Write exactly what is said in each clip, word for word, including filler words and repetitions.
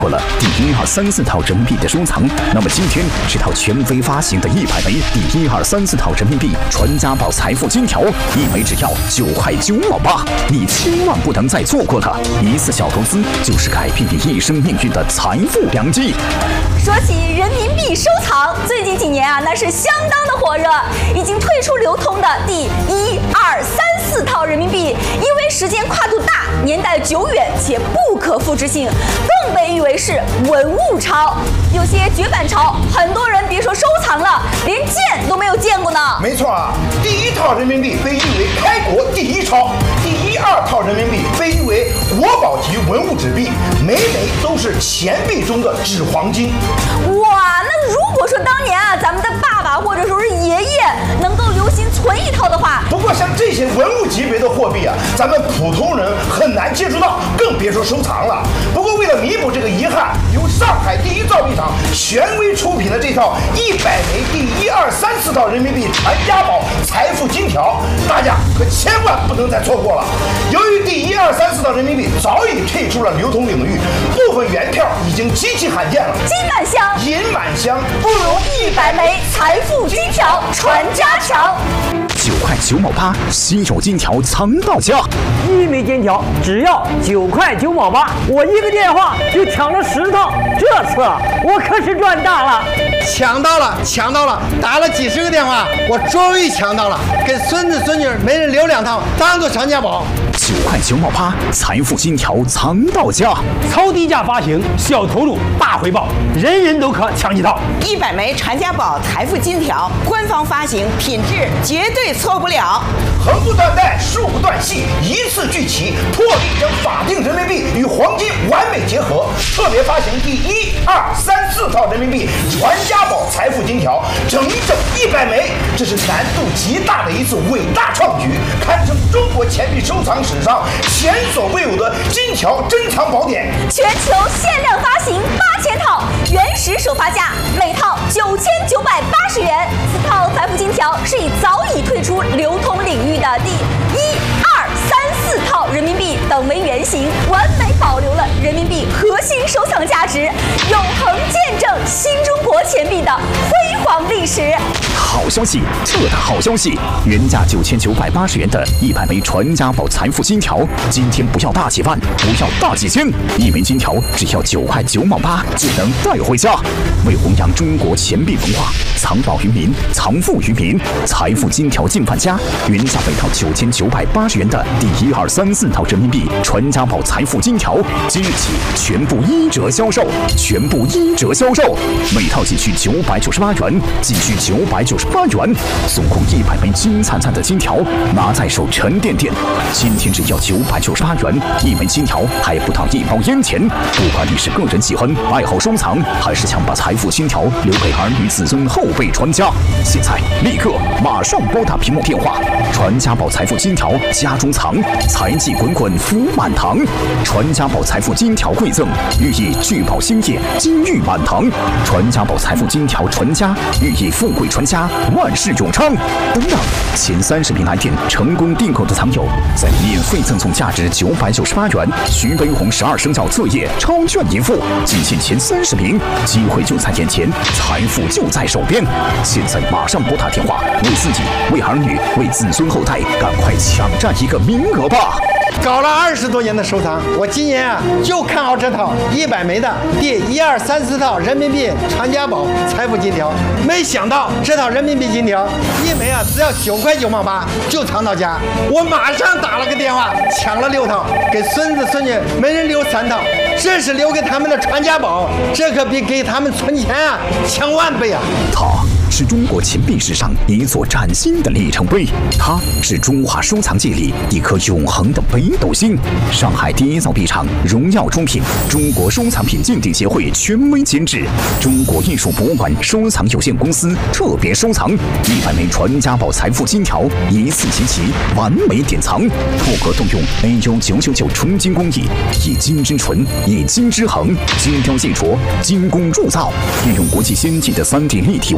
过了第一二三四套人民币的收藏，那么今天这套全非发行的一百枚第一二三四套人民币传家宝财富金条，一枚只要九块九毛八，你千万不能再错过了！一次小投资就是改变你一生命运的财富良机。 说起人民币收藏，最近几年啊，那是相当的火热。已经退出流通的第一二三四套人民币，因为时间跨度大、年代久远且不可复制性，更被誉为是文物钞。有些绝版钞，很多人别说收藏了，连见都没有见过呢。 没错啊，第一套人民币被誉为开国第一钞，第一二套人民币被誉为国宝级文物纸币，每枚都是钱币中的纸黄金。 哇，那如果说当年啊，咱们的爸爸或者说是爷爷能够留心存一套的话， 不过像这些文物级别的货币啊，咱们普通人很难接触到，更别说收藏了。不过为了弥补这个遗憾，由上海第一造币厂权威出品的这套一百枚第一二三四套人民币传家宝财富金条，大家可千万不能再错过了。由于第一二三四套人民币早已退出了流通领域，部分原票已经极其罕见了。 金满箱， 银满箱， 不如一百枚财富金条传家强。 九块九毛八，稀有金条藏到家。 一枚金条只要九块九毛八，我一个电话就抢了十套，这次我可是赚大了！ 抢到了，抢到了！打了几十个电话，我终于抢到了，给孙子孙女每人留两套，当做传家宝。 九块九毛八，财富金条藏到家。 超低价发行，小投入大回报，人人都可抢一套。 一百枚传家宝财富金条，官方发行，品质绝对错不了。 横不断带，竖不断系，一次聚齐，破例将法定人民币与黄金完美结合。特别发行第一二三四套人民币传家宝财富金条，整整一百枚，这是难度极大的一次伟大创举，堪称中国钱币收藏史上前所未有的金条珍藏宝典。 全球限量发行八千套，原始首发价每套九千九百八十元。此套财富金条是以早已退出流通领域的第一二三四套人民币等为原型，完美保留了人民币核心收藏价值，永恒见证新中国钱币的辉煌历史。 好消息，特大好消息！原价九千九百八十元的一百枚传家宝财富金条，今天不要大几万，不要大几千，一枚金条只要九块九毛八就能带回家。为弘扬中国钱币文化，藏宝于民，藏富于民，财富金条进万家。原价每套九千九百八十元的第一二三四套人民币传家宝财富金条，今日起全部一折销售，全部一折销售，每套仅需九百九十八元，仅需九百九十八元，送空一百枚金灿灿的金条，拿在手沉甸甸。今天只要九百九十八元一枚金条，还不到一包烟钱。不管你是个人喜欢、爱好收藏，还是想把财富金条留给儿女子孙后辈传家，现在立刻马上拨打屏幕电话，传家宝财富金条家中藏，财气滚滚福满堂。传家宝财富金条馈赠，寓意聚宝兴业，金玉满堂。传家宝财富金条传家，寓意富贵传家，万事永昌。等等，前三十名来电成功订购的藏友，在免费赠送价值九百九十八元徐悲鸿十二生肖册页超券一副，仅限前三十名，机会就在眼前，财富就在手边。现在马上拨打电话，为自己、为儿女、为子孙后代，赶快抢占一个名额吧！ 搞了二十多年的收藏，我今年啊就看好这套一百枚的第一二三四套人民币传家宝财富金条。没想到这套人民币金条一枚啊只要九块九毛八就藏到家，我马上打了个电话抢了六套，给孙子孙女每人留三套，这是留给他们的传家宝，这可比给他们存钱啊强万倍啊！ 它是中国钱币史上一座崭新的里程碑，它是中华收藏界里一颗永恒的北斗星。上海第一造币厂荣耀出品，中国收藏品鉴定协会权威监制，中国艺术博物馆收藏有限公司特别收藏一百枚传家宝财富金条，一次集齐，完美典藏，不可动用 A U 九九九纯金工艺，以金之纯，以金之恒，精雕细琢，精工铸造，运用国际先进的三 D 立体微浮雕。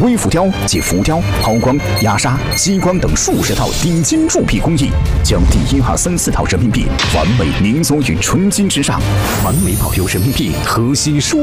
雕及浮雕、抛光、压砂、激光等数十套顶尖铸币工艺，将第一二三四套人民币完美凝缩于纯金之上，完美保留人民币核心数。